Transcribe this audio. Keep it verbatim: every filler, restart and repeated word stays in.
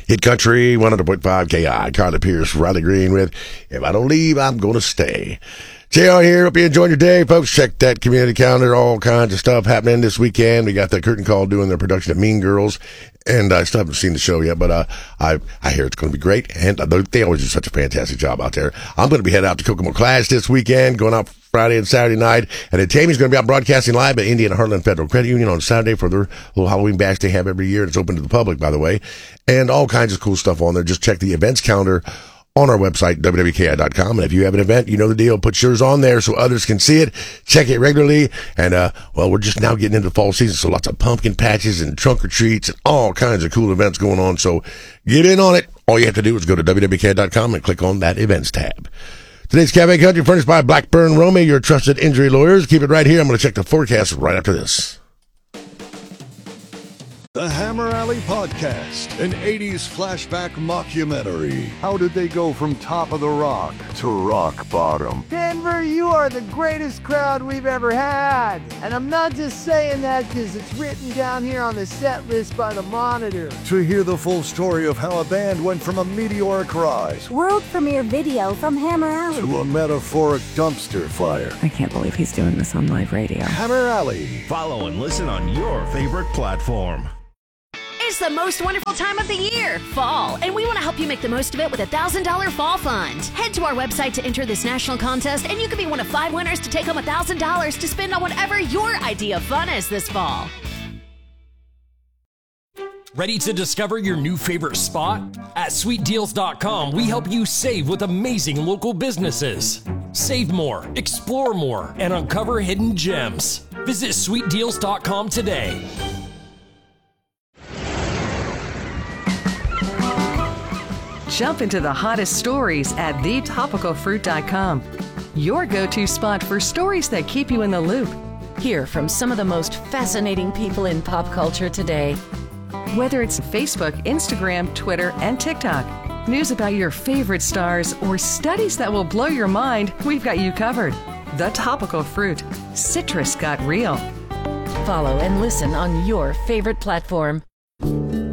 Hit Country, one hundred point five K I. Carly Pierce, Riley Green with If I Don't Leave, I'm Gonna Stay. J R here. Hope you enjoyed your day, folks. Check that community calendar. All kinds of stuff happening this weekend. We got the Curtain Call doing their production of Mean Girls. And I still haven't seen the show yet, but uh, I I hear it's going to be great. And they always do such a fantastic job out there. I'm going to be heading out to Kokomo Clash this weekend, going out Friday and Saturday night. And then Tammy's going to be out broadcasting live at Indiana Heartland Federal Credit Union on Saturday for their little Halloween bash they have every year. It's open to the public, by the way. And all kinds of cool stuff on there. Just check the events calendar on our website, W W K I dot com. And if you have an event, you know the deal. Put yours on there so others can see it. Check it regularly. And, uh, well, we're just now getting into the fall season, so lots of pumpkin patches and trunk or treats and all kinds of cool events going on. So get in on it. All you have to do is go to W W K I dot com and click on that events tab. Today's Cafe Country furnished by Blackburn Romey, your trusted injury lawyers. Keep it right here. I'm going to check the forecast right after this. The Hammer Alley Podcast, an eighties flashback mockumentary. How did they go from top of the rock to rock bottom? Denver, you are the greatest crowd we've ever had. And I'm not just saying that because it's written down here on the set list by the Monitor. To hear the full story of how a band went from a meteoric rise, world premiere video from Hammer Alley, to a metaphoric dumpster fire. I can't believe he's doing this on live radio. Hammer Alley. Follow and listen on your favorite platform. It's the most wonderful time of the year, fall, and we want to help you make the most of it with a one thousand dollars Fall Fund. Head to our website to enter this national contest, and you can be one of five winners to take home one thousand dollars to spend on whatever your idea of fun is this fall. Ready to discover your new favorite spot? At sweet deals dot com, we help you save with amazing local businesses. Save more, explore more, and uncover hidden gems. Visit sweet deals dot com today. Jump into the hottest stories at the topical fruit dot com. Your go-to spot for stories that keep you in the loop. Hear from some of the most fascinating people in pop culture today. Whether it's Facebook, Instagram, Twitter, and TikTok, news about your favorite stars, or studies that will blow your mind, we've got you covered. The Topical Fruit. Citrus got real. Follow and listen on your favorite platform.